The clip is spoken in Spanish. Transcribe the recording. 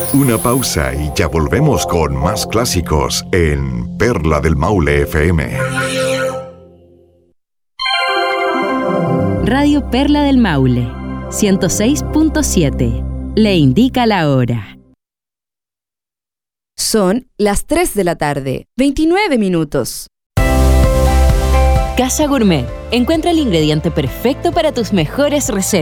Una pausa y ya volvemos con más clásicos en Perla del Maule FM. Radio Perla del Maule, 106.7. Le indica la hora. Son las 3 de la tarde, 29 minutos. Casa Gourmet. Encuentra el ingrediente perfecto para tus mejores recetas.